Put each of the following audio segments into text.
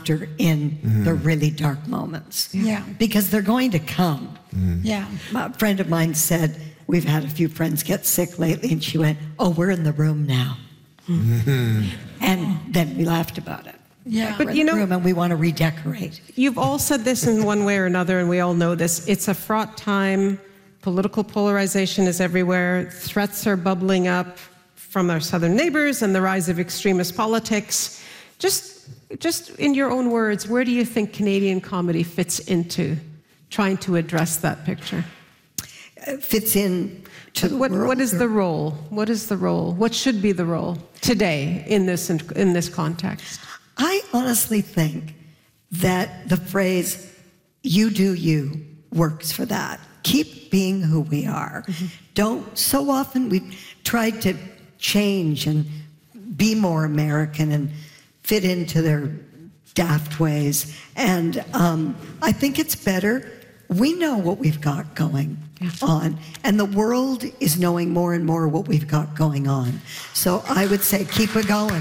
laughter in the really dark moments. Yeah. Because they're going to come. Yeah. A friend of mine said, we've had a few friends get sick lately, and she went, oh, we're in the room now. And then we laughed about it. Yeah. We're in the room and we want to redecorate. You've all said this in one way or another, and we all know this. It's a fraught time. Political polarization is everywhere. Threats are bubbling up from our southern neighbors and the rise of extremist politics. Just in your own words, where do you think Canadian comedy fits into trying to address that picture? Fits in to the world. What is the role? What is the role? What should be the role today in this context? I honestly think that the phrase, you do you, works for that. Keep being who we are. So often we've tried to change and be more American and fit into their daft ways. And I think it's better. We know what we've got going on, and the world is knowing more and more what we've got going on. So I would say keep it going.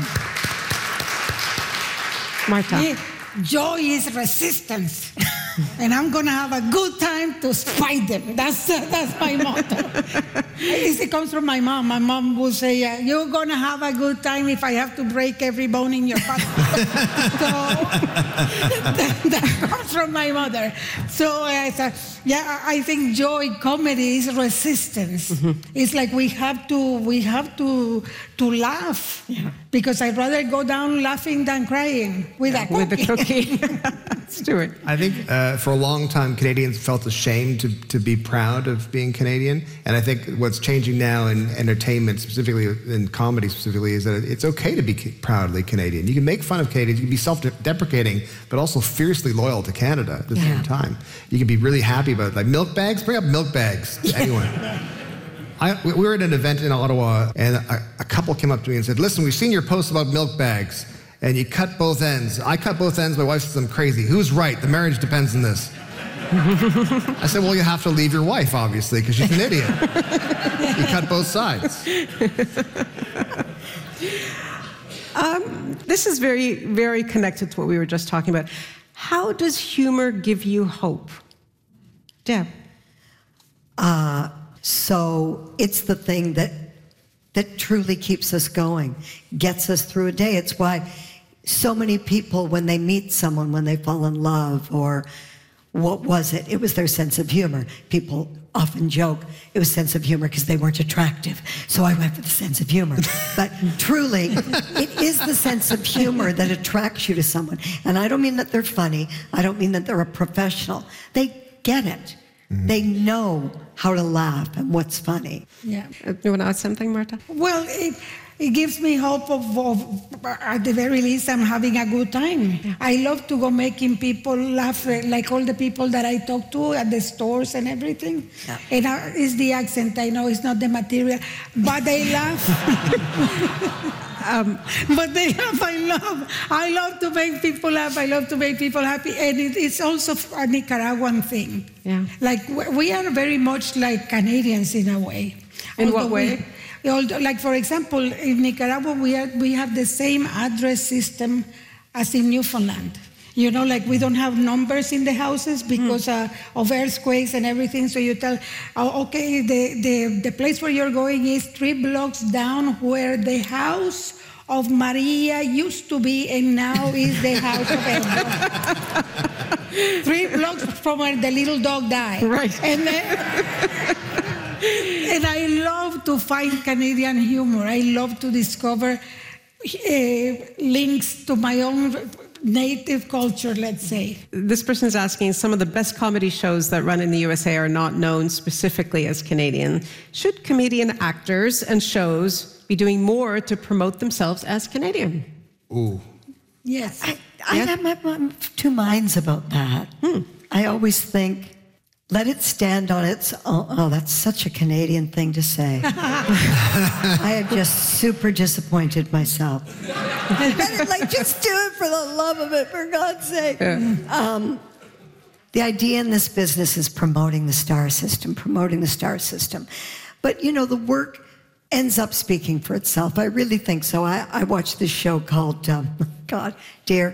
Marta. Yeah. Joy is resistance. And I'm going to have a good time to fight them. That's my motto. It comes from my mom. My mom will say, you're going to have a good time if I have to break every bone in your body. So that comes from my mother. So I think joy comedy is resistance. It's like we have to laugh. Yeah. Because I'd rather go down laughing than crying with a cookie. With a cookie. Stuart. I think for a long time, Canadians felt ashamed to be proud of being Canadian. And I think what's changing now in entertainment, specifically in comedy specifically, is that it's okay to be proudly Canadian. You can make fun of Canadians, you can be self-deprecating, but also fiercely loyal to Canada at the same time. You can be really happy about it. Like milk bags, bring up milk bags to anyone. We were at an event in Ottawa, and a couple came up to me and said, listen, we've seen your post about milk bags, and you cut both ends. I cut both ends, my wife says I'm crazy. Who's right? The marriage depends on this. I said, well, you have to leave your wife, obviously, because she's an idiot. You cut both sides. This is very, very connected to what we were just talking about. How does humor give you hope? Deb? So it's the thing that truly keeps us going, gets us through a day. It's why so many people, when they meet someone, when they fall in love, or what was it? It was their sense of humor. People often joke it was sense of humor because they weren't attractive. So I went for the sense of humor. But truly, it is the sense of humor that attracts you to someone. And I don't mean that they're funny. I don't mean that they're a professional. They get it. They know how to laugh and what's funny. Yeah. You want to add something, Marta? Well, it gives me hope of, at the very least, I'm having a good time. Yeah. I love to go making people laugh, like all the people that I talk to at the stores and everything. Yeah. And it's the accent, I know it's not the material, but they laugh. But they laugh, I love to make people laugh, I love to make people happy, and it's also a Nicaraguan thing. Yeah. Like, we are very much like Canadians in a way. In what way? Like, for example, in Nicaragua, we have the same address system as in Newfoundland. You know, like we don't have numbers in the houses because of earthquakes and everything. So you tell, okay, the place where you're going is 3 blocks down where the house of Maria used to be, and now is the house of Edward. 3 blocks from where the little dog died. Right. And I love to find Canadian humor. I love to discover links to my own native culture, let's say. This person is asking, some of the best comedy shows that run in the USA are not known specifically as Canadian. Should comedian actors and shows be doing more to promote themselves as Canadian? Ooh. Yes. I have my two minds about that. I always think, let it stand on its own. Oh, that's such a Canadian thing to say. I am just super disappointed myself. Like, just do it for the love of it, for God's sake. Yeah. The idea in this business is promoting the star system. But, you know, the work ends up speaking for itself. I really think so. I watched this show called, God, dear,